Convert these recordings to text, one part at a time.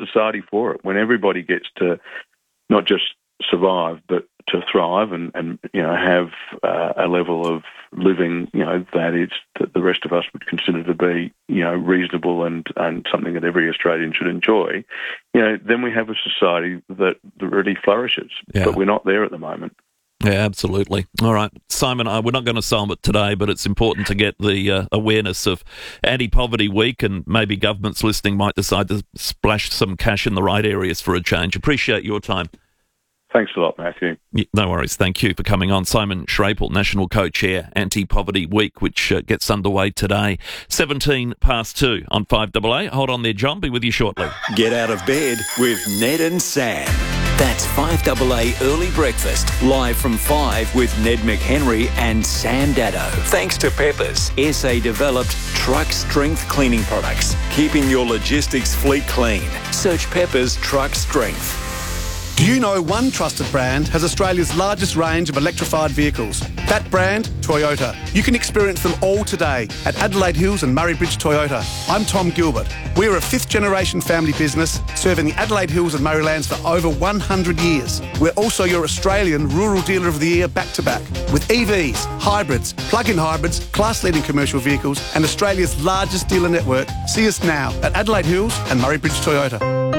society for it. When everybody gets to not just survive, but to thrive and have a level of living, that the rest of us would consider to be, reasonable and something that every Australian should enjoy, then we have a society that really flourishes. Yeah. But we're not there at the moment. Yeah, absolutely. All right, Simon, we're not going to solve it today, but it's important to get the awareness of Anti-Poverty Week, and maybe governments listening might decide to splash some cash in the right areas for a change. Appreciate your time. Thanks a lot, Matthew. No worries. Thank you for coming on. Simon Schrapel, National Co-Chair, Anti-Poverty Week, which gets underway today. 2 on 5AA. Hold on there, John. Be with you shortly. Get out of bed with Ned and Sam. That's 5AA Early Breakfast, live from 5 with Ned McHenry and Sam Daddo. Thanks to Peppers, SA-developed truck strength cleaning products, keeping your logistics fleet clean. Search Peppers Truck Strength. Do you know one trusted brand has Australia's largest range of electrified vehicles? That brand, Toyota. You can experience them all today at Adelaide Hills and Murray Bridge Toyota. I'm Tom Gilbert. We're a fifth-generation family business serving the Adelaide Hills and Murraylands for over 100 years. We're also your Australian Rural Dealer of the Year back-to-back with EVs, hybrids, plug-in hybrids, class-leading commercial vehicles and Australia's largest dealer network. See us now at Adelaide Hills and Murray Bridge Toyota.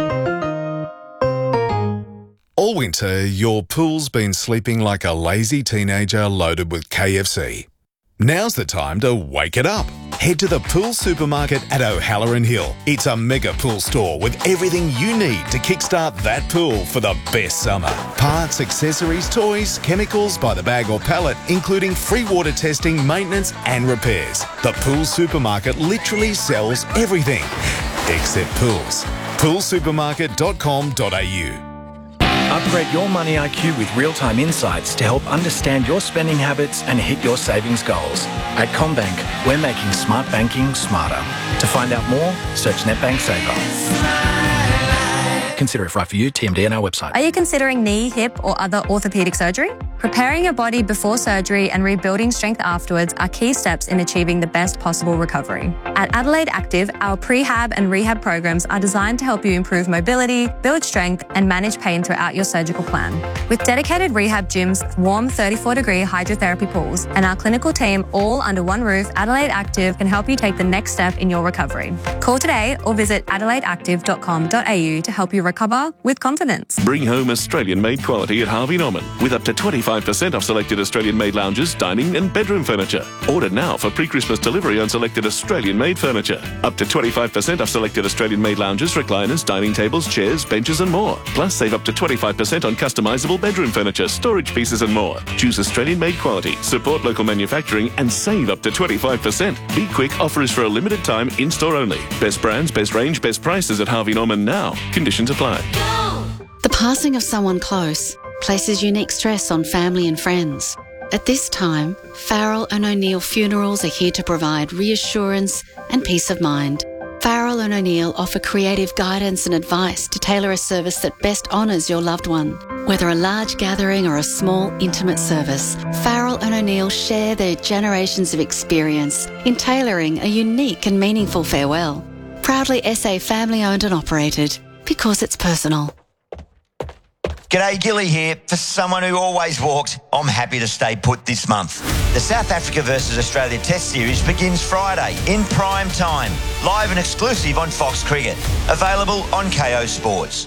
All winter, your pool's been sleeping like a lazy teenager loaded with KFC. Now's the time to wake it up. Head to the Pool Supermarket at O'Halloran Hill. It's a mega pool store with everything you need to kickstart that pool for the best summer. Parts, accessories, toys, chemicals by the bag or pallet, including free water testing, maintenance and repairs. The Pool Supermarket literally sells everything, except pools. poolsupermarket.com.au. Upgrade your money IQ with real-time insights to help understand your spending habits and hit your savings goals. At CommBank, we're making smart banking smarter. To find out more, search NetBank Saver. Consider if right for you, TMD on our website. Are you considering knee, hip or other orthopaedic surgery? Preparing your body before surgery and rebuilding strength afterwards are key steps in achieving the best possible recovery. At Adelaide Active, our prehab and rehab programs are designed to help you improve mobility, build strength and manage pain throughout your surgical plan. With dedicated rehab gyms, warm 34-degree hydrotherapy pools and our clinical team all under one roof, Adelaide Active can help you take the next step in your recovery. Call today or visit adelaideactive.com.au to help you recover with confidence. Bring home Australian-made quality at Harvey Norman with up to 25% off selected Australian-made lounges, dining and bedroom furniture. Order now for pre-Christmas delivery on selected Australian-made furniture. Up to 25% off selected Australian-made lounges, recliners, dining tables, chairs, benches and more. Plus save up to 25% on customisable bedroom furniture, storage pieces and more. Choose Australian-made quality, support local manufacturing and save up to 25%. Be quick, offer is for a limited time, in-store only. Best brands, best range, best prices at Harvey Norman now. Conditions apply. The passing of someone close places unique stress on family and friends. At this time, Farrell and O'Neill Funerals are here to provide reassurance and peace of mind. Farrell and O'Neill offer creative guidance and advice to tailor a service that best honours your loved one. Whether a large gathering or a small, intimate service, Farrell and O'Neill share their generations of experience in tailoring a unique and meaningful farewell. Proudly SA family-owned and operated, because it's personal. G'day, Gilly here. For someone who always walked, I'm happy to stay put this month. The South Africa versus Australia Test Series begins Friday in prime time, live and exclusive on Fox Cricket. Available on KO Sports.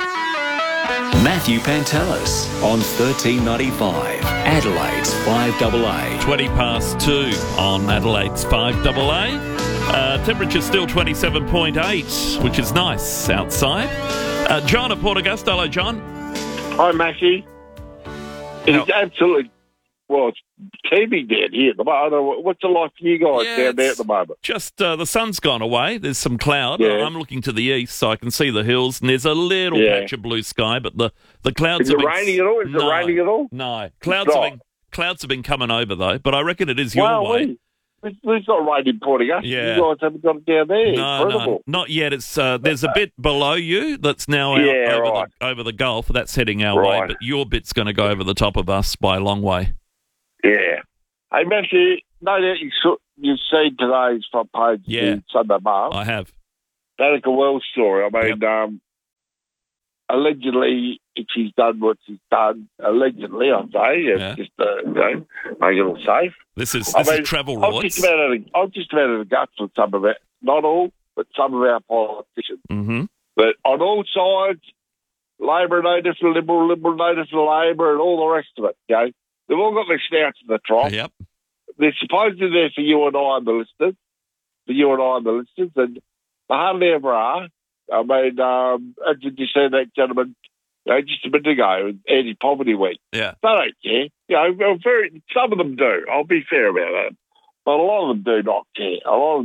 Matthew Pantelis on 1395, Adelaide's 5AA. 2 on Adelaide's 5AA. Temperature still 27.8, which is nice outside. John of Port Augusta. Hello, John. Hi, Matthew. It's absolutely, it's teeming down here. I don't know, what's it like for you guys down there at the moment? Just the sun's gone away. There's some cloud. Yeah. I'm looking to the east, so I can see the hills, and there's a little patch of blue sky, but the clouds Is it raining at all? Is it raining at all? No. Clouds have been coming over, though, but I reckon it is your way. It's not raining in Port Augusta. Yeah. You guys haven't got it down there. No, not yet. It's there's a bit below you that's now out over the Gulf. That's heading our way, but your bit's going to go over the top of us by a long way. Yeah. Hey, Matthew, no doubt you've seen today's front page in Sunday Mail. I have. Danica Wells story. I mean, allegedly, she's done what she's done. Allegedly, I say, just make it all safe. This is travel I'm rights. just about at the guts with some of it. Not all, but some of our politicians. Mm-hmm. But on all sides, Labor native to Liberal, Liberal native to Labor, and all the rest of it. Okay, they've all got their snouts in the trough. Yep. They're supposedly there for you and I and the listeners, and they hardly ever are. I mean, as you said, that gentleman, just a minute ago, anti-poverty week. Yeah. They don't care. Some of them do. I'll be fair about that. But a lot of them do not care.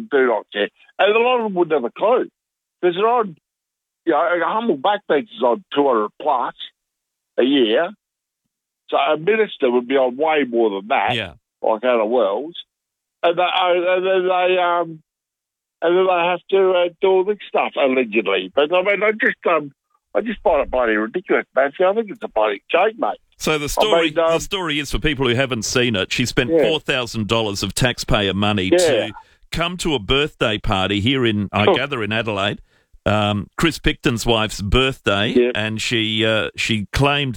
And a lot of them would have a clue. Because they're on, a humble backbench is on 200 plus a year. So a minister would be on way more than that. Yeah. Like Anna Wells. And then they have to do all this stuff, allegedly. But, I mean, I just find it bloody ridiculous, Matthew. I think it's a bloody joke, mate. So the story is, for people who haven't seen it, she spent $4,000 of taxpayer money to come to a birthday party here in, I gather, in Adelaide. Chris Picton's wife's birthday, and she claimed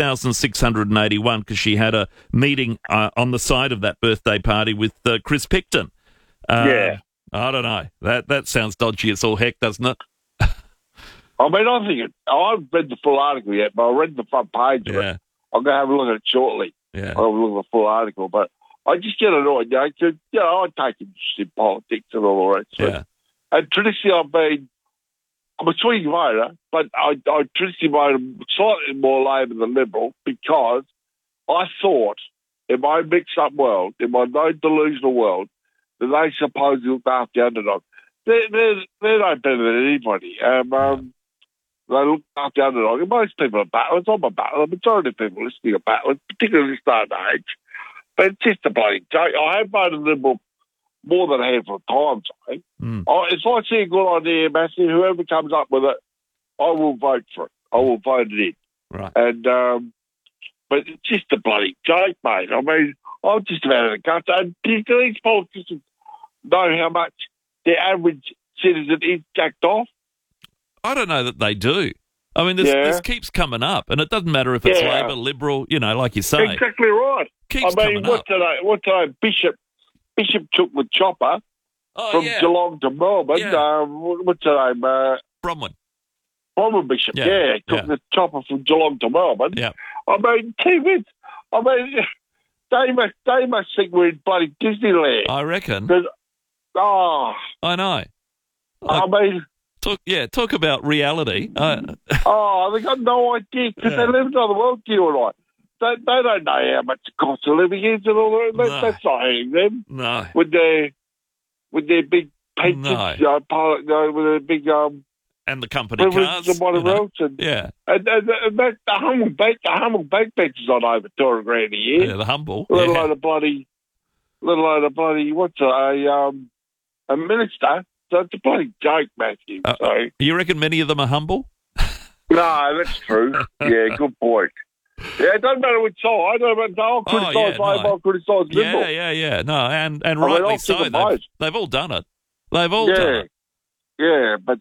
$3,681 because she had a meeting on the side of that birthday party with Chris Picton. I don't know. That sounds dodgy as all heck, doesn't it? I mean, I haven't read the full article yet, but I read the front page of it. I'm going to have a look at it shortly. Yeah. I'll have a look at the full article, but I just get annoyed, because, I take interest in politics and all the rest of it. And traditionally, I'm a swing voter, but I traditionally voted slightly more Labor than Liberal because I thought, in my mixed-up world, in my no-delusional world, that they supposedly looked after the underdog. They're no better than anybody. They look after the underdog. And most people are battlers. I'm a battler. The majority of people listening are battlers, particularly this day and age. But it's just a bloody joke. I have voted Liberal more than a handful of times, I think. If I see a good idea, Matthew, whoever comes up with it, I will vote for it. I will vote it in. Right. And, but it's just a bloody joke, mate. I mean, I'm just about at the guts. And do these politicians know how much the average citizen is jacked off? I don't know that they do. I mean, this keeps coming up, and it doesn't matter if it's Labor, Liberal, like you say. Exactly right. Keeps coming up. What's today? Bishop took the chopper from Geelong to Melbourne. Yeah. What's her name? Bronwyn. Bronwyn Bishop. Took the chopper from Geelong to Melbourne. Yeah. I mean, they must think we're in bloody Disneyland. I reckon. I know. I mean... Talk about reality. They got no idea because they live in another world, you and I. They don't know how much the cost of living is and all that. No. That's not hurting them. No. With their big pensions, with their big and the company cars and whatever else. And that the humble backbench is on over $200,000 a year. Yeah, the humble. Let alone a bloody what's a minister. So it's a bloody joke, Matthew. You reckon many of them are humble? No, that's true. Yeah, good point. Yeah, it doesn't matter which side. I'll criticise Labor, I'll criticise Liberal. Yeah. No, and rightly so. They've all done it. They've all done it. Yeah, but,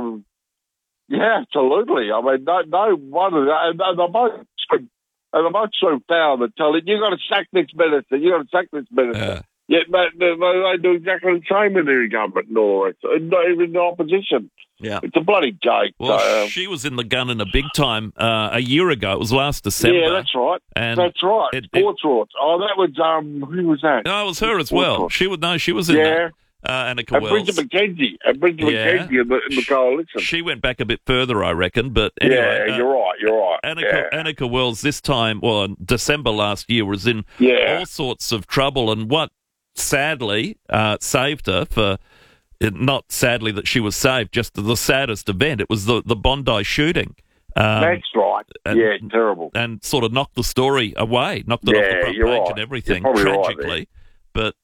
absolutely. I mean, no one of that. And the most so foul that tell it, you've got to sack this minister, Yeah. Yet they do exactly the same in their government and all that. Not even the opposition. Yeah. It's a bloody joke. Well, she was in the gun in a big time a year ago. It was last December. Yeah, that's right. That's right. Sports Rorts. Oh, that was, who was that? No, it was her as well. She was in that. Annika Wells. Bridget McKenzie. McKenzie in the coalition. She went back a bit further, I reckon. But anyway, you're right. Annika Wells this time, in December last year, was in all sorts of trouble. And what sadly saved her for... Not sadly that she was saved, just the saddest event. It was the Bondi shooting. That's right. Terrible. And sort of knocked the story away, knocked it off the front page and everything, tragically. But,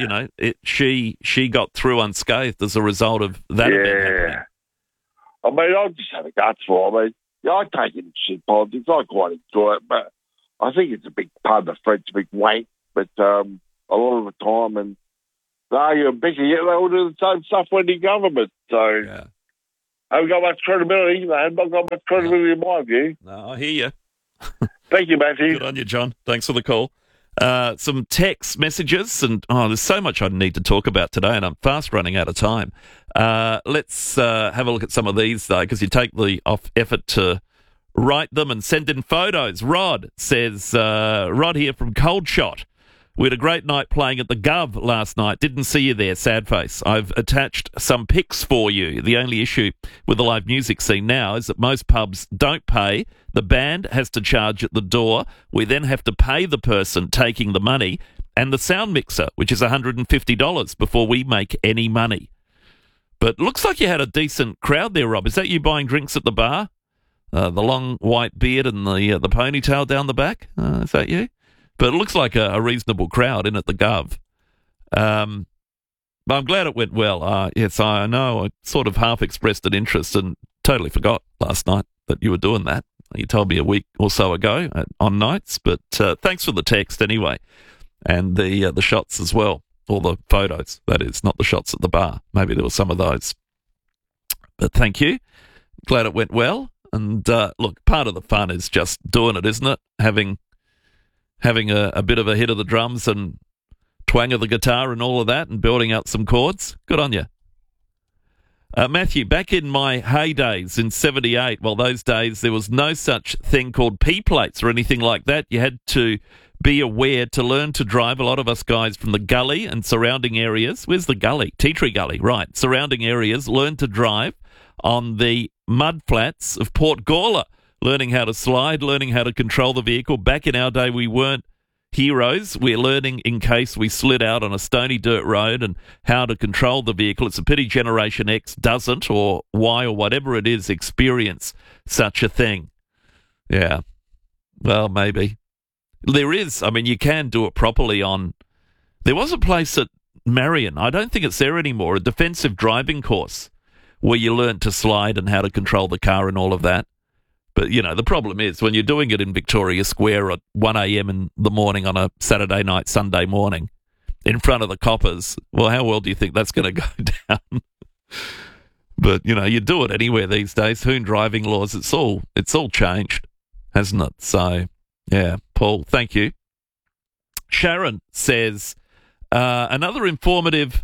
she got through unscathed as a result of that event happening. I mean, I just have a guts for it. I take it in shit politics. I quite enjoy it, but I think it's a big pun, the French big wank, but a lot of the time, and they argue and bicker, yet they all do the same stuff when in government. So, I haven't got much credibility. I haven't got much credibility in my view. No, I hear you. Thank you, Matthew. Good on you, John. Thanks for the call. Some text messages, and there's so much I need to talk about today, and I'm fast running out of time. Let's have a look at some of these, though, because you take the effort to write them and send in photos. Rod says, Rod here from Cold Shot. We had a great night playing at the Gov last night. Didn't see you there, sad face. I've attached some pics for you. The only issue with the live music scene now is that most pubs don't pay. The band has to charge at the door. We then have to pay the person taking the money and the sound mixer, which is $150 before we make any money. But looks like you had a decent crowd there, Rob. Is that you buying drinks at the bar? The long white beard and the ponytail down the back? Is that you? But it looks like a reasonable crowd in at the Gov. But I'm glad it went well. Yes, I know. I sort of half expressed an interest and totally forgot last night that you were doing that. You told me a week or so ago on nights. But thanks for the text anyway. And the shots as well. Or the photos, that is, not the shots at the bar. Maybe there were some of those. But thank you. Glad it went well. And look, part of the fun is just doing it, isn't it? Having a bit of a hit of the drums and twang of the guitar and all of that and building out some chords. Good on you. Matthew, back in my heydays in 78, well, those days there was no such thing called P-plates or anything like that. You had to be aware to learn to drive. A lot of us guys from the gully and surrounding areas. Where's the gully? Tea Tree Gully, right. Surrounding areas learned to drive on the mud flats of Port Gawler. Learning how to slide, learning how to control the vehicle. Back in our day, we weren't heroes. We're learning in case we slid out on a stony dirt road and how to control the vehicle. It's a pity Generation X doesn't, or Y, or whatever it is, experience such a thing. Yeah. Well, maybe. There is. I mean, you can do it properly on... There was a place at Marion, I don't think it's there anymore, a defensive driving course where you learn to slide and how to control the car and all of that. But, you know, the problem is when you're doing it in Victoria Square at 1 a.m. in the morning on a Saturday night, Sunday morning, in front of the coppers, well, how well do you think that's going to go down? But, you know, you do it anywhere these days. Hoon driving laws, it's all changed, hasn't it? So, yeah, Paul, thank you. Sharon says, another informative,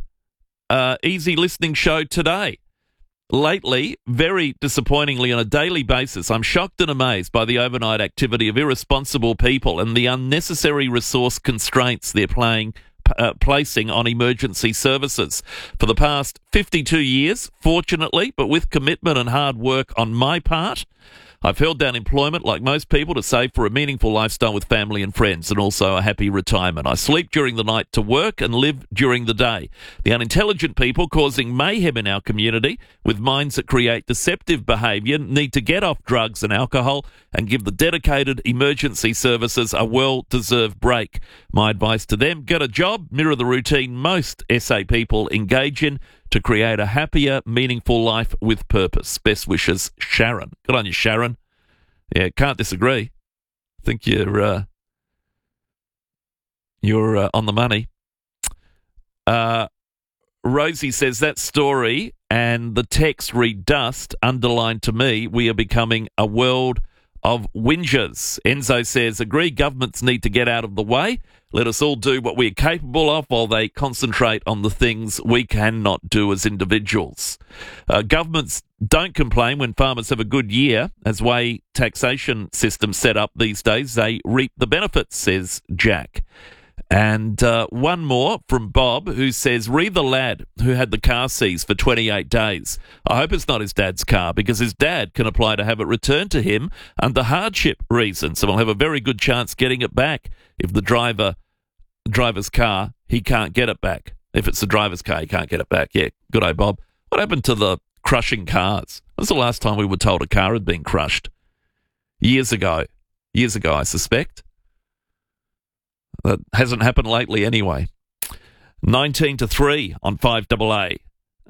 easy listening show today. Lately, very disappointingly on a daily basis, I'm shocked and amazed by the overnight activity of irresponsible people and the unnecessary resource constraints they're placing on emergency services. For the past 52 years, fortunately, but with commitment and hard work on my part, I've held down employment like most people to save for a meaningful lifestyle with family and friends and also a happy retirement. I sleep during the night to work and live during the day. The unintelligent people causing mayhem in our community with minds that create deceptive behaviour need to get off drugs and alcohol and give the dedicated emergency services a well-deserved break. My advice to them, get a job, mirror the routine most SA people engage in to create a happier, meaningful life with purpose. Best wishes, Sharon. Good on you, Sharon. Yeah, can't disagree. I think you're on the money. Rosie says that story and the text read dust underlined to me. We are becoming a world of whingers. Enzo says, agree, governments need to get out of the way. Let us all do what we are capable of while they concentrate on the things we cannot do as individuals. Governments don't complain when farmers have a good year. As way taxation system's set up these days, they reap the benefits, says Jack. And one more from Bob, who says, read the lad who had the car seized for 28 days. I hope it's not his dad's car, because his dad can apply to have it returned to him under hardship reasons, and will have a very good chance getting it back. If the driver's car, he can't get it back. If it's the driver's car, he can't get it back. Yeah, good day, Bob. What happened to the crushing cars? When was the last time we were told a car had been crushed? Years ago, I suspect. That hasn't happened lately anyway. 19-3 on 5AA.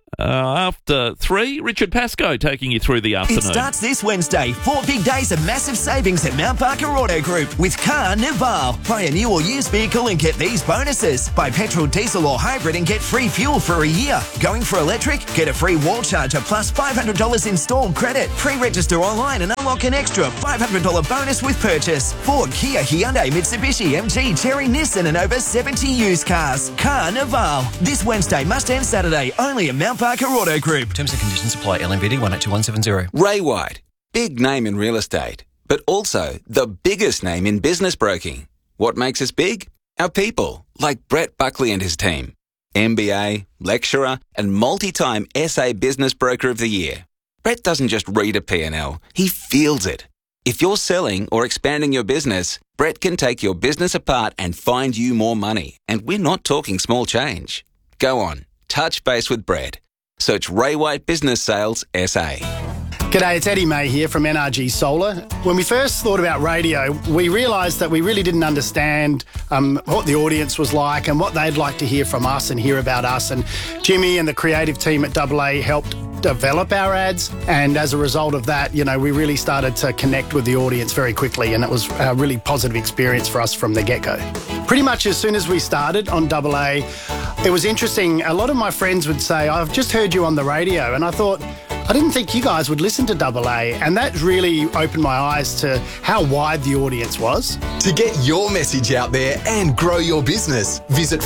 After 3, Richard Pascoe taking you through the afternoon. It starts this Wednesday. 4 big days of massive savings at Mount Barker Auto Group with Car Nival. Buy a new or used vehicle and get these bonuses. Buy petrol, diesel or hybrid and get free fuel for a year. Going for electric? Get a free wall charger plus $500 installed credit. Pre-register online and unlock an extra $500 bonus with purchase. Ford, Kia, Hyundai, Mitsubishi, MG, Chery, Nissan and over 70 used cars. Car Nival. This Wednesday, must end Saturday, only at Mount Barker Auto Group. Terms and conditions apply. LMVD 182170. Ray White, big name in real estate, but also the biggest name in business broking. What makes us big? Our people, like Brett Buckley and his team. MBA, lecturer, and multi-time SA Business Broker of the Year. Brett doesn't just read a P&L, he feels it. If you're selling or expanding your business, Brett can take your business apart and find you more money. And we're not talking small change. Go on, touch base with Brett. Search Ray White Business Sales SA. G'day, it's Eddie May here from NRG Solar. When we first thought about radio, we realised that we really didn't understand what the audience was like and what they'd like to hear from us and hear about us. And Jimmy and the creative team at AA helped develop our ads, and as a result of that, we really started to connect with the audience very quickly, and it was a really positive experience for us from the get-go. Pretty much as soon as we started on AA, it was interesting. A lot of my friends would say, I've just heard you on the radio, and I thought, I didn't think you guys would listen to AA, and that really opened my eyes to how wide the audience was. To get your message out there and grow your business, visit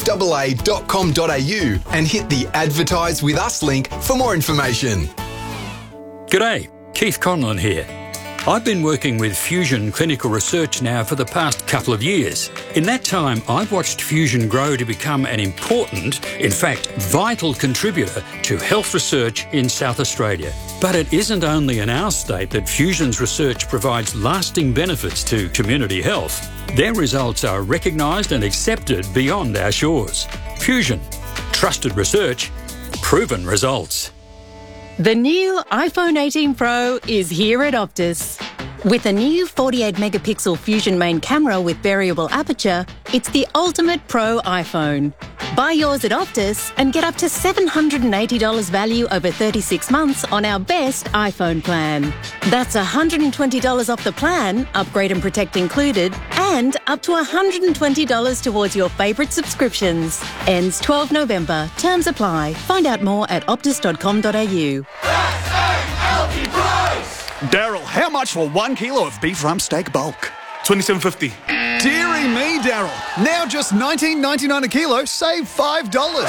5AA.com.au and hit the Advertise With Us link for more information. G'day, Keith Conlon here. I've been working with Fusion Clinical Research now for the past couple of years. In that time, I've watched Fusion grow to become an important, in fact, vital contributor to health research in South Australia. But it isn't only in our state that Fusion's research provides lasting benefits to community health. Their results are recognised and accepted beyond our shores. Fusion. Trusted research. Proven results. The new iPhone 18 Pro is here at Optus. With a new 48-megapixel Fusion main camera with variable aperture, it's the ultimate pro iPhone. Buy yours at Optus and get up to $780 value over 36 months on our best iPhone plan. That's $120 off the plan, upgrade and protect included, and up to $120 towards your favourite subscriptions. Ends 12 November. Terms apply. Find out more at optus.com.au. Daryl, how much for 1 kilo of beef rump steak bulk? $27.50. Deary me, Daryl. Now just $19.99 a kilo. Save $5.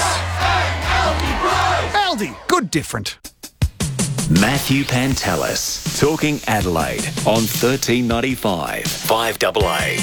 Aldi. Good different. Matthew Pantelis, talking Adelaide on 1395 5AA.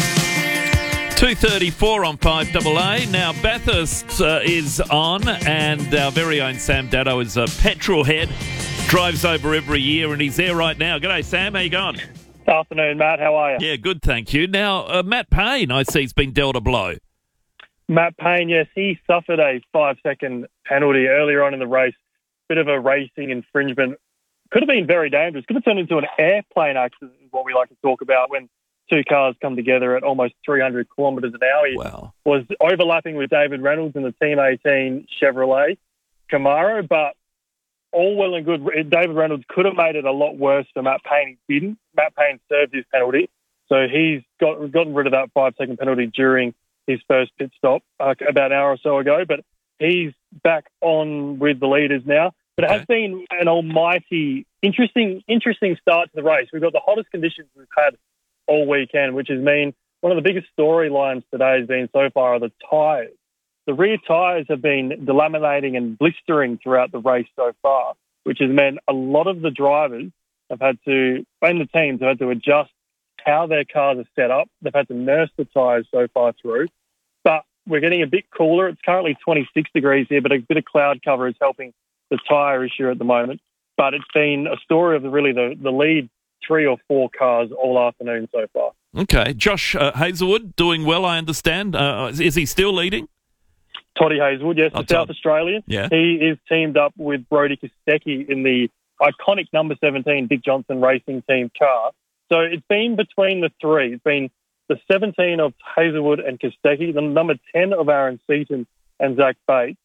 2:34 on 5AA. Now, Bathurst is on, and our very own Sam Dado is a petrol head. Drives over every year, and he's there right now. G'day, Sam. How you going? Afternoon, Matt. How are you? Yeah, good, thank you. Now, Matt Payne, I see, has been dealt a blow. Matt Payne, yes, he suffered a 5-second penalty earlier on in the race. Bit of a racing infringement. Could have been very dangerous. Could have turned into an airplane accident, is what we like to talk about when two cars come together at almost 300 kilometres an hour. He was overlapping with David Reynolds in the Team 18 Chevrolet Camaro, but all well and good. David Reynolds could have made it a lot worse for Matt Payne. He didn't. Matt Payne served his penalty, so he's gotten rid of that 5-second penalty during his first pit stop about an hour or so ago, but he's back on with the leaders now. But it has been an almighty, interesting start to the race. We've got the hottest conditions we've had all weekend, which has mean one of the biggest storylines today has been so far are the tyres. The rear tyres have been delaminating and blistering throughout the race so far, which has meant a lot of the drivers have had to, and the teams have had to adjust how their cars are set up. They've had to nurse the tyres so far through. But we're getting a bit cooler. It's currently 26 degrees here, but a bit of cloud cover is helping the tyre issue at the moment. But it's been a story of really the lead 3 or 4 cars all afternoon so far. Okay. Josh Hazelwood doing well, I understand. Is he still leading? Toddy Hazelwood, yes, the South Australian. Yeah. He is teamed up with Brodie Kostecki in the iconic number 17 Dick Johnson Racing Team car. So it's been between the three. It's been the 17 of Hazelwood and Kostecki, the number 10 of Aaron Seaton and Zach Bates.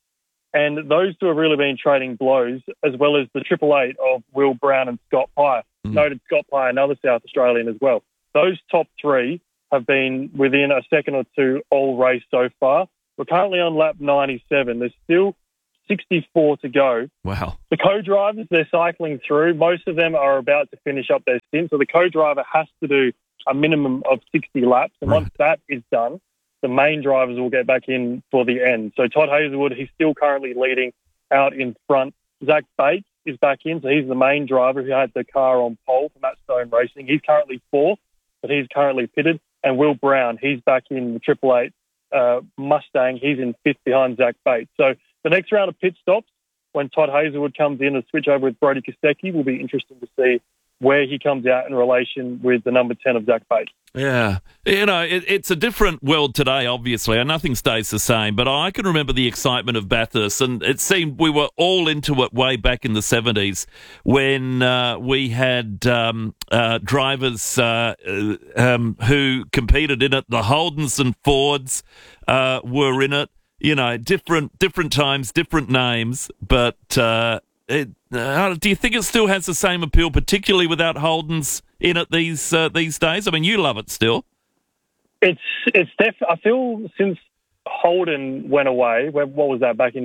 And those two have really been trading blows, as well as the 888 of Will Brown and Scott Pye. Noted Scott Pye, another South Australian as well. Those top three have been within a second or two all race so far. We're currently on lap 97. There's still 64 to go. Wow. The co-drivers, they're cycling through. Most of them are about to finish up their stint. So the co-driver has to do a minimum of 60 laps. And once that is done, the main drivers will get back in for the end. So Todd Hazelwood, he's still currently leading out in front. Zach Bates is back in. So he's the main driver who had the car on pole for Matt Stone Racing. He's currently fourth, but he's currently pitted. And Will Brown, he's back in the 888 Mustang. He's in fifth behind Zach Bates. So the next round of pit stops, when Todd Hazelwood comes in to switch over with Brody Kostecki, will be interesting to see where he comes out in relation with the number 10 of Zach Bates. Yeah. You know, it's a different world today, obviously, and nothing stays the same, but I can remember the excitement of Bathurst, and it seemed we were all into it way back in the 70s when we had drivers who competed in it. The Holdens and Fords were in it. You know, different times, different names, but do you think it still has the same appeal, particularly without Holdens in it these days? I mean, you love it still. I feel since Holden went away, what was that, back in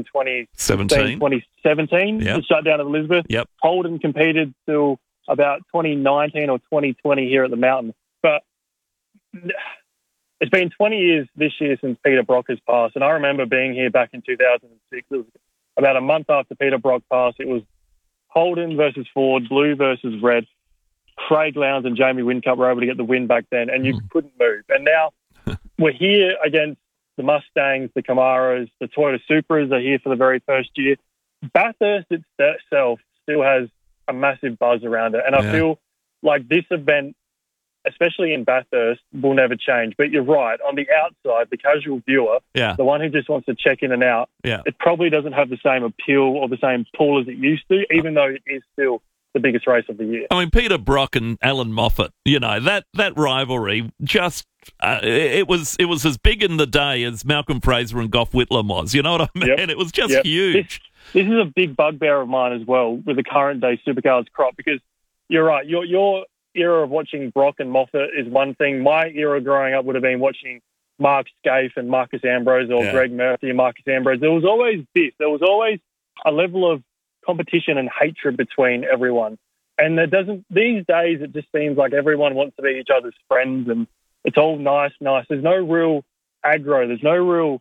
2017, yep. The shutdown of Elizabeth. Yep. Holden competed till about 2019 or 2020 here at the Mountain. But it's been 20 years this year since Peter Brock has passed, and I remember being here back in 2006. It was about a month after Peter Brock passed. It was Holden versus Ford, blue versus red. Craig Lowndes and Jamie Whincup were able to get the win back then, and you couldn't move. And now we're here against the Mustangs, the Camaros, the Toyota Supras are here for the very first year. Bathurst itself still has a massive buzz around it, and I feel like this event, especially in Bathurst, will never change. But you're right, on the outside, the casual viewer, the one who just wants to check in and out, it probably doesn't have the same appeal or the same pull as it used to, even though it is still the biggest race of the year. I mean, Peter Brock and Alan Moffat, you know, that rivalry just it was as big in the day as Malcolm Fraser and Gough Whitlam was. You know what I mean? It was just huge. This is a big bugbear of mine as well with the current day supercars crop, because you're right. Your era of watching Brock and Moffat is one thing. My era growing up would have been watching Mark Scaife and Marcus Ambrose, or Greg Murphy and Marcus Ambrose. There was always this. There was always a level of competition and hatred between everyone. And these days it just seems like everyone wants to be each other's friends, and it's all nice. There's no real aggro. There's no real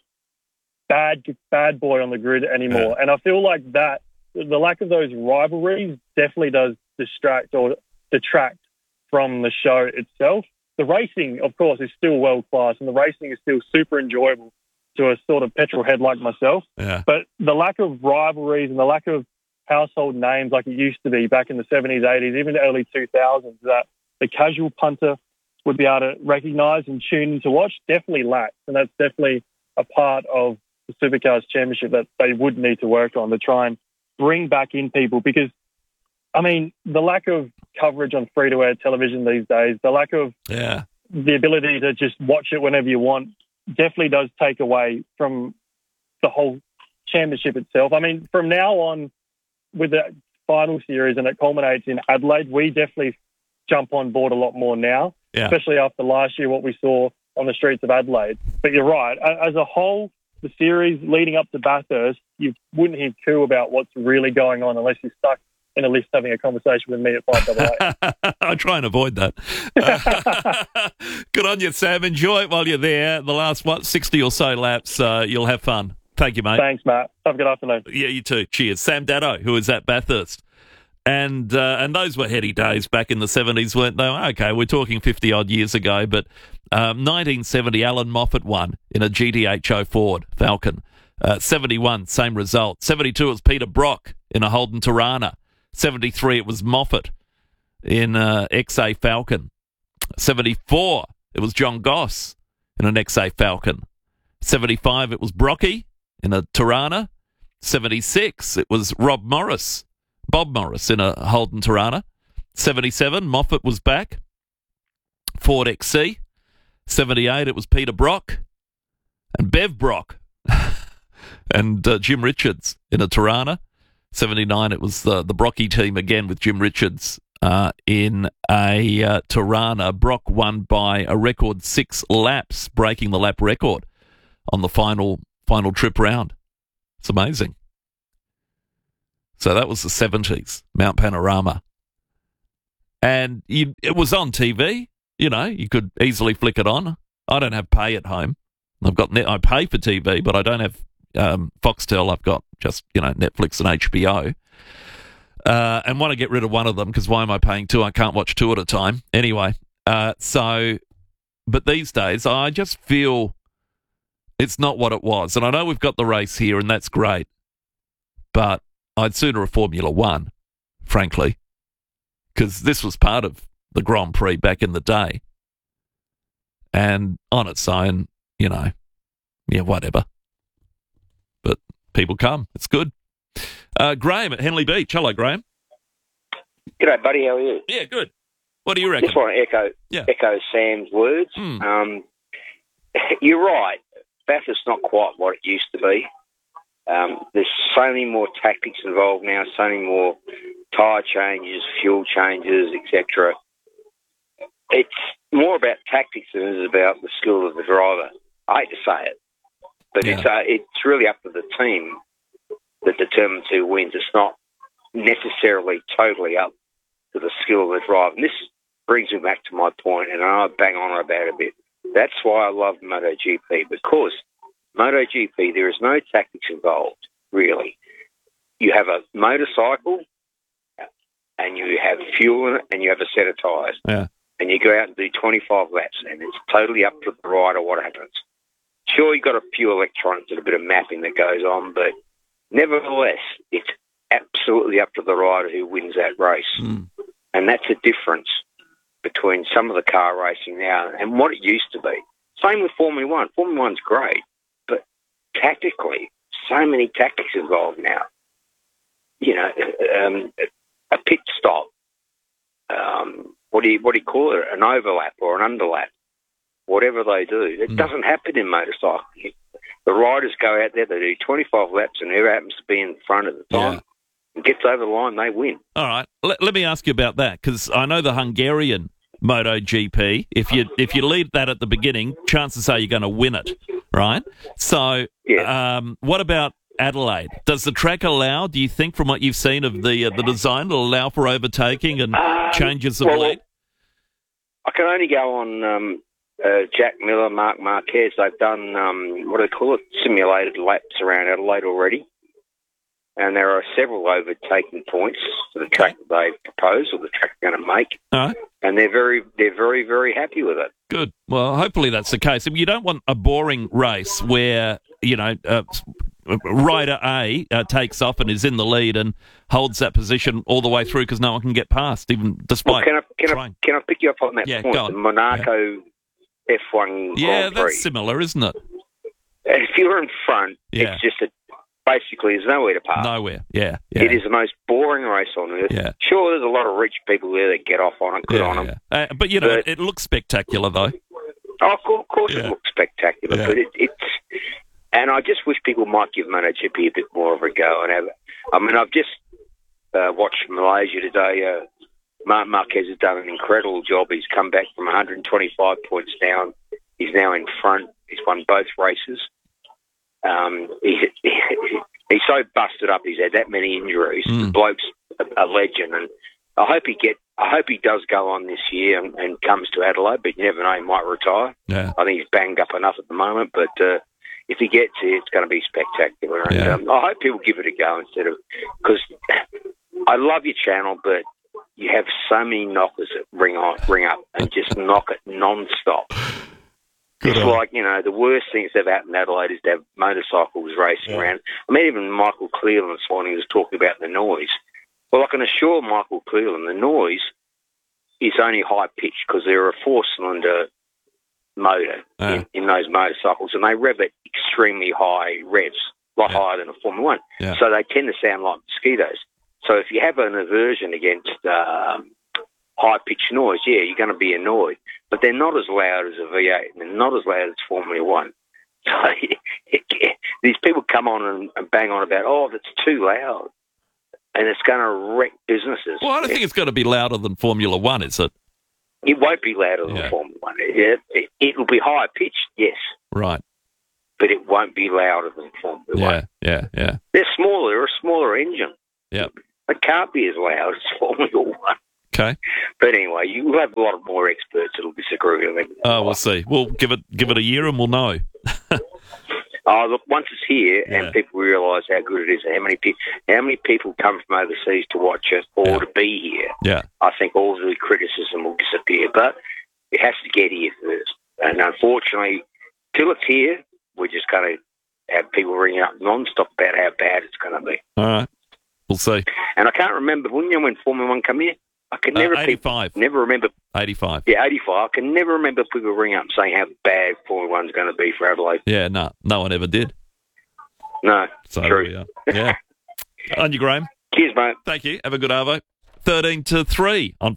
bad boy on the grid anymore. Yeah. And I feel like that the lack of those rivalries definitely does distract or detract from the show itself. The racing, of course, is still world class, and the racing is still super enjoyable to a sort of petrol head like myself. Yeah. But the lack of rivalries and the lack of household names like it used to be back in the 70s, 80s, even the early 2000s, that the casual punter would be able to recognise and tune in to watch, definitely lacks. And that's definitely a part of the Supercars Championship that they would need to work on to try and bring back in people. Because, I mean, the lack of coverage on free-to-air television these days, the lack of the ability to just watch it whenever you want, definitely does take away from the whole championship itself. I mean, from now on, with the final series, and it culminates in Adelaide, we definitely jump on board a lot more now, especially after last year, what we saw on the streets of Adelaide. But you're right. As a whole, the series leading up to Bathurst, you wouldn't hear too about what's really going on unless you're stuck in a lift having a conversation with me at 588. I try and avoid that. Good on you, Sam. Enjoy it while you're there. The last, 60 or so laps, you'll have fun. Thank you, mate. Thanks, Matt. Have a good afternoon. Yeah, you too. Cheers. Sam Dado, who was at Bathurst. And those were heady days back in the 70s, weren't they? Okay, we're talking 50-odd years ago, but 1970, Alan Moffat won in a GTHO Ford Falcon. 71, same result. 72, it was Peter Brock in a Holden Tirana. 73, it was Moffat in XA Falcon. 74, it was John Goss in an XA Falcon. 75, it was Brocky in a Tirana. 76, it was Bob Morris in a Holden Tirana. 77, Moffat was back. Ford XC. 78, it was Peter Brock. And Bev Brock And Jim Richards in a Tirana. 79, it was the Brocky team again with Jim Richards in a Tirana. Brock won by a record 6 laps, breaking the lap record on the final trip round. It's amazing. So that was the 70s, Mount Panorama. And it was on TV. You know, you could easily flick it on. I don't have pay at home. I pay for TV, but I don't have Foxtel. I've got just, Netflix and HBO. And want to get rid of one of them because why am I paying 2? I can't watch 2 at a time. Anyway, but these days I just feel it's not what it was. And I know we've got the race here and that's great, but I'd sooner a Formula One, frankly, because this was part of the Grand Prix back in the day. And on its own, whatever. But people come. It's good. Graham at Henley Beach. Hello, Graham. G'day, buddy. How are you? Yeah, good. What do you reckon? Just want to echo Sam's words. You're right. Bathurst's not quite what it used to be. There's so many more tactics involved now, so many more tyre changes, fuel changes, etc. It's more about tactics than it is about the skill of the driver. I hate to say it, but it's really up to the team that determines who wins. It's not necessarily totally up to the skill of the driver. And this brings me back to my point, and I bang on about it a bit. That's why I love MotoGP, because MotoGP, there is no tactics involved, really. You have a motorcycle, and you have fuel in it, and you have a set of tyres. Yeah. And you go out and do 25 laps, and it's totally up to the rider what happens. Sure, you've got a few electronics and a bit of mapping that goes on, but nevertheless, it's absolutely up to the rider who wins that race. And that's the difference between some of the car racing now and what it used to be. Same with Formula One. Formula One's great, but tactically, so many tactics involved now. A pit stop. What do you call it? An overlap or an underlap? Whatever they do, it doesn't happen in motorcycling. The riders go out there, they do 25 laps, and whoever happens to be in front at the time and gets over the line, they win. All right, let me ask you about that, because I know the Hungarian MotoGP, if you lead that at the beginning, chances are you're going to win it, right? So what about Adelaide? Does the track allow, do you think, from what you've seen of the design, it'll allow for overtaking and changes of lead? I can only go on Jack Miller, Mark Marquez. They've done, what do they call it, simulated laps around Adelaide already. And there are several overtaking points for the track that they've proposed or the track they're going to make. All right. And they're very, very happy with it. Good. Well, hopefully that's the case. You don't want a boring race where, rider A takes off and is in the lead and holds that position all the way through because no one can get past, even despite trying. Can I pick you up on that point? Go on. The Monaco F1 Grand Prix. That's similar, isn't it? If you're in front, it's just basically there's nowhere to park. Nowhere, yeah. It is the most boring race on earth. Yeah. Sure, there's a lot of rich people there that get off on it, good on them. But, it looks spectacular, though. Oh, of course it looks spectacular, but it's... And I just wish people might give MotoGP a bit more of a go. I've just watched Malaysia today. Marc Marquez has done an incredible job. He's come back from 125 points down. He's now in front. He's won both races. He's so busted up. He's had that many injuries. The bloke's a legend, and I hope he does go on this year and comes to Adelaide. But you never know, he might retire. Yeah. I think he's banged up enough at the moment, but if he gets here, it's going to be spectacular. And I hope people give it a go instead of, because I love your channel, but you have so many knockers that ring up and just knock it non-stop. It's like, the worst thing that's ever happened in Adelaide is to have motorcycles racing around. I mean, even Michael Cleland this morning was talking about the noise. Well, I can assure Michael Cleland the noise is only high-pitched because they're a four-cylinder motor in those motorcycles, and they rev at extremely high revs, a lot higher than a Formula One. Yeah. So they tend to sound like mosquitoes. So if you have an aversion against high-pitched noise, you're going to be annoyed. But they're not as loud as a V8, and they're not as loud as Formula One. So these people come on and bang on about, that's too loud, and it's going to wreck businesses. Well, I don't think it's going to be louder than Formula One, is it? It won't be louder than Formula One. It'll be higher pitched, yes. Right. But it won't be louder than Formula One. Yeah. They're smaller. They're a smaller engine. Yeah. It can't be as loud as Formula One. Okay. But anyway, you'll have a lot of more experts that'll disagree with me. Oh, we'll see. We'll give it a year and we'll know. Look, once it's here and people realise how good it is, how many people come from overseas to watch it or to be here, I think all the criticism will disappear. But it has to get here first. And unfortunately, till it's here, we're just going to have people ringing up non-stop about how bad it's going to be. All right. We'll see. And I can't remember, when Formula One come here, I can never 85. Never remember. 85. Yeah, 85. I can never remember people ringing up saying how bad Formula One's going to be for Adelaide. Yeah, no one ever did. No, so true. Yeah. On you, Graham. Cheers, mate. Thank you. Have a good arvo. 13-3 on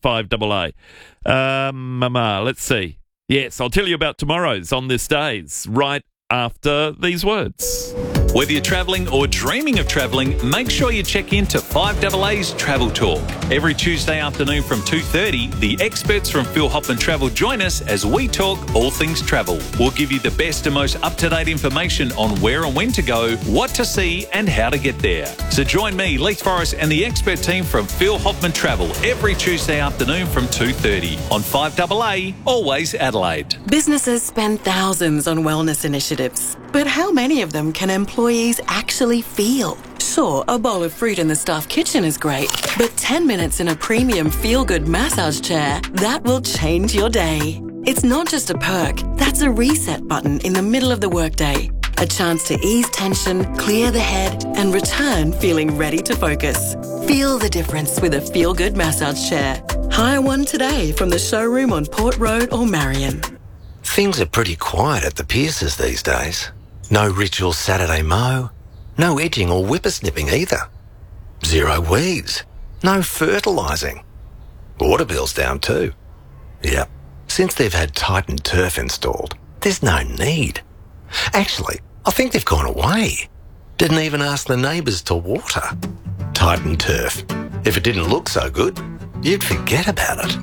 5AA. Let's see. Yes, I'll tell you about tomorrow's On This Day's right after these words. Whether you're travelling or dreaming of travelling, make sure you check in to 5AA's Travel Talk. Every Tuesday afternoon from 2:30, the experts from Phil Hoffman Travel join us as we talk all things travel. We'll give you the best and most up-to-date information on where and when to go, what to see and how to get there. So join me, Leith Forrest and the expert team from Phil Hoffman Travel every Tuesday afternoon from 2:30 on 5AA, always Adelaide. Businesses spend thousands on wellness initiatives, but how many of them can employees actually feel? Sure, a bowl of fruit in the staff kitchen is great, but 10 minutes in a premium feel-good massage chair, that will change your day. It's not just a perk, that's a reset button in the middle of the workday. A chance to ease tension, clear the head, and return feeling ready to focus. Feel the difference with a feel-good massage chair. Hire one today from the showroom on Port Road or Marion. Things are pretty quiet at the Pierces these days. No ritual Saturday mow, no edging or whippersnipping either. Zero weeds, no fertilising. Water bill's down too. Yep, since they've had Titan Turf installed, there's no need. Actually, I think they've gone away. Didn't even ask the neighbours to water. Titan Turf. If it didn't look so good, you'd forget about it.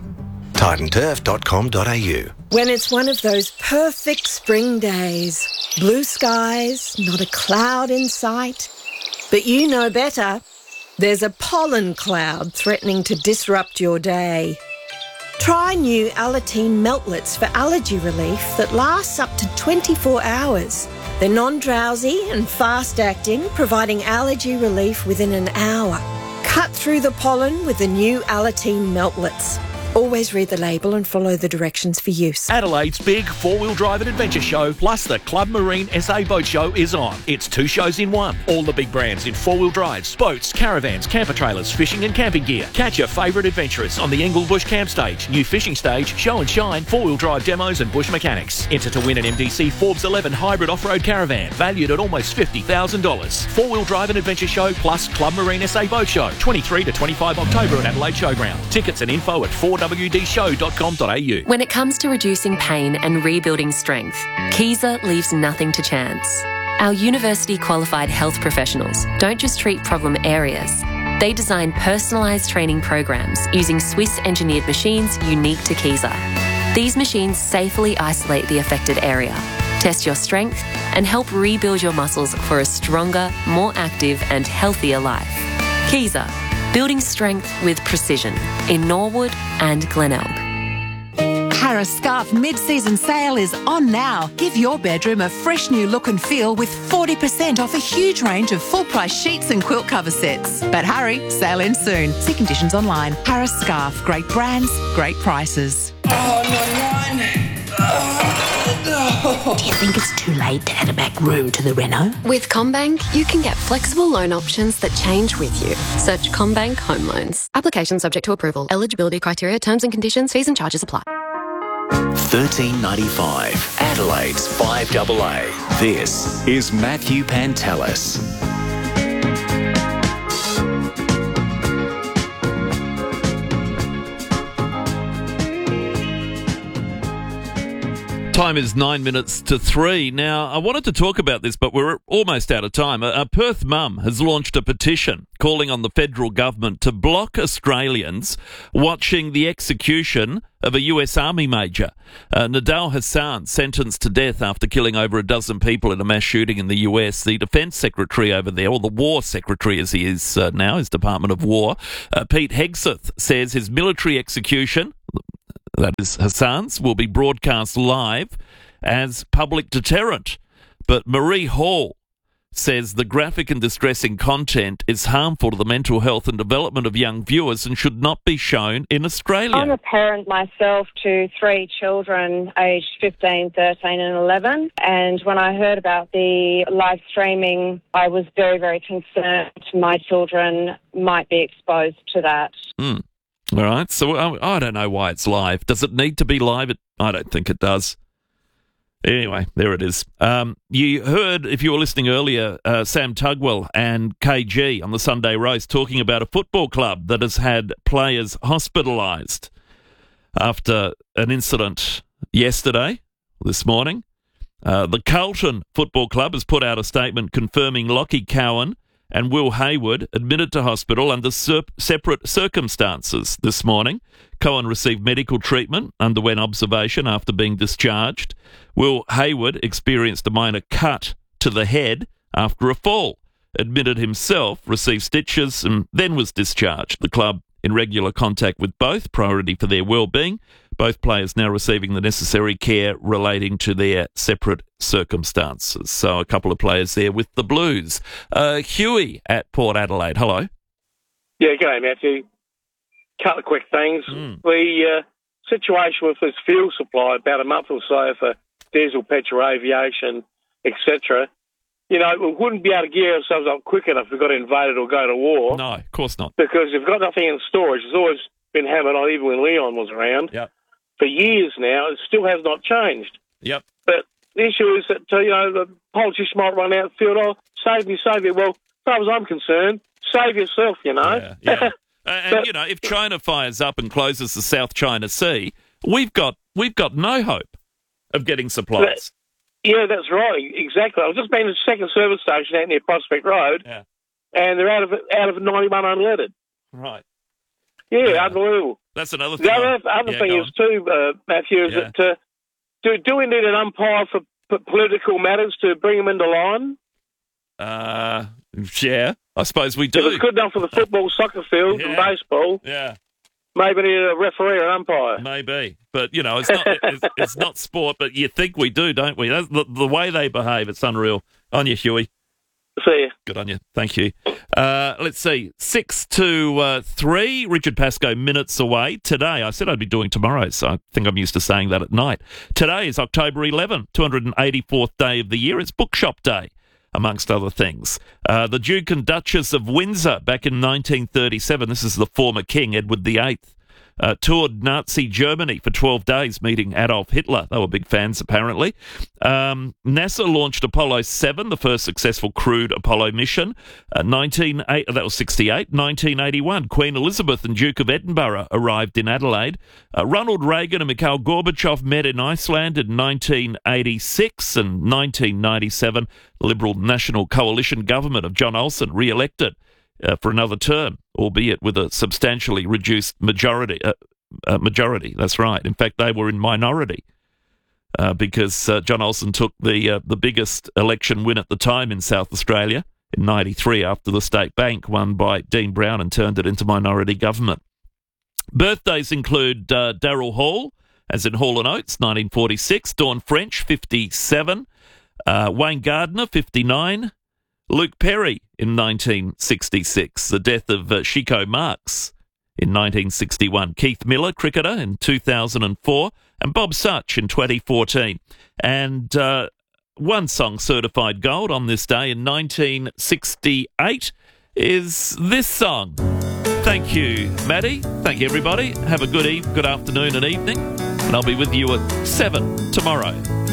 titanturf.com.au. When it's one of those perfect spring days, blue skies, not a cloud in sight. But you know better. There's a pollen cloud threatening to disrupt your day. Try new Alateen Meltlets for allergy relief that lasts up to 24 hours. They're non-drowsy and fast-acting, providing allergy relief within an hour. Cut through the pollen with the new Alateen Meltlets. Always read the label and follow the directions for use. Adelaide's big four-wheel drive and adventure show plus the Club Marine SA Boat Show is on. It's 2 shows in one. All the big brands in four-wheel drives, boats, caravans, camper trailers, fishing and camping gear. Catch your favourite adventurers on the Englebush Camp Stage, new fishing stage, show and shine, four-wheel drive demos and bush mechanics. Enter to win an MDC Forbes 11 hybrid off-road caravan valued at almost $50,000. Four-wheel drive and adventure show plus Club Marine SA Boat Show, 23 to 25 October at Adelaide Showground. Tickets and info at 4wdshow.com.au. When it comes to reducing pain and rebuilding strength, Kaiser leaves nothing to chance. Our university-qualified health professionals don't just treat problem areas. They design personalised training programs using Swiss-engineered machines unique to Kaiser. These machines safely isolate the affected area, test your strength, and help rebuild your muscles for a stronger, more active and healthier life. Kaiser, building strength with precision in Norwood and Glenelg. Harris Scarf mid-season sale is on now. Give your bedroom a fresh new look and feel with 40% off a huge range of full-price sheets and quilt cover sets. But hurry, sale ends soon. See conditions online. Harris Scarf, great brands, great prices. Do you think it's too late to add a back room to the reno? With CommBank, you can get flexible loan options that change with you. Search CommBank Home Loans. Application subject to approval. Eligibility criteria, terms and conditions, fees and charges apply. 1395, Adelaide's 5AA. This is Matthew Pantelis. Time is 9 minutes to 3. Now, I wanted to talk about this, but we're almost out of time. A Perth mum has launched a petition calling on the federal government to block Australians watching the execution of a US Army major. Nidal Hassan, sentenced to death after killing over a dozen people in a mass shooting in the US. The Defence Secretary over there, or the War Secretary as he is now, his Department of War, Pete Hegseth, says his military execution, that is Hassan's, will be broadcast live as public deterrent. But Marie Hall says the graphic and distressing content is harmful to the mental health and development of young viewers and should not be shown in Australia. I'm a parent myself to 3 children aged 15, 13 and 11. And when I heard about the live streaming, I was very, very concerned my children might be exposed to that. All right, so I don't know why it's live. Does it need to be live? I don't think it does. Anyway, there it is. You heard, if you were listening earlier, Sam Tugwell and KG on the Sunday Roast talking about a football club that has had players hospitalised after an incident this morning. The Carlton Football Club has put out a statement confirming Lockie Cowan and Will Hayward admitted to hospital under separate circumstances this morning. Cowan received medical treatment, underwent observation after being discharged. Will Hayward experienced a minor cut to the head after a fall, admitted himself, received stitches and then was discharged. The club in regular contact with both, priority for their well-being. Both players now receiving the necessary care relating to their separate circumstances. So a couple of players there with the Blues. Huey at Port Adelaide, hello. Yeah, g'day, Matthew. Couple of quick things. The situation with this fuel supply about a month or so for diesel, petrol, aviation, etc., you know, we wouldn't be able to gear ourselves up quick enough if we got invaded or go to war. No, of course not. Because we've got nothing in storage. It's always been hammered on, even when Leon was around. Yep. For years now, it still has not changed. Yep. But the issue is that, you know, the politicians might run out and feel, oh, save me. Well, as far as I'm concerned, save yourself, you know. Yeah. And, you know, if China fires up and closes the South China Sea, we've got no hope of getting supplies. Yeah, that's right. Exactly. I was just been to the second service station out near Prospect Road, and they're out of 91 unleaded. Right. Yeah, unbelievable. That's another thing. The other thing is too, Matthew, is that do we need an umpire for political matters to bring them into line? Yeah, I suppose we do. If it's good enough for the football, soccer field, and baseball, maybe need a referee or an umpire. Maybe, but you know, it's not sport. But you think we do, don't we? That's the way they behave. It's unreal. On you, Huey. See you. Good on you. Thank you. Let's see. 6 to 3. Richard Pascoe minutes away. Today, I said I'd be doing tomorrow, so I think I'm used to saying that at night. Today is October 11, 284th day of the year. It's Bookshop Day, amongst other things. The Duke and Duchess of Windsor, back in 1937, this is the former king, Edward VIII, toured Nazi Germany for 12 days, meeting Adolf Hitler. They were big fans, apparently. NASA launched Apollo 7, the first successful crewed Apollo mission. That was 68. 1981, Queen Elizabeth and Duke of Edinburgh arrived in Adelaide. Ronald Reagan and Mikhail Gorbachev met in Iceland in 1986 and 1997. The Liberal National Coalition government of John Olsen re-elected for another term, albeit with a substantially reduced majority. That's right. In fact, they were in minority because John Olsen took the biggest election win at the time in South Australia in 93 after the State Bank won by Dean Brown and turned it into minority government. Birthdays include Darryl Hall, as in Hall & Oates, 1946, Dawn French, 57, Wayne Gardner, 59, Luke Perry in 1966, the death of Chico Marx in 1961, Keith Miller, cricketer, in 2004, and Bob Such in 2014. And one song certified gold on this day in 1968 is this song. Thank you, Maddie. Thank you, everybody. Have a good afternoon and evening, and I'll be with you at 7 tomorrow.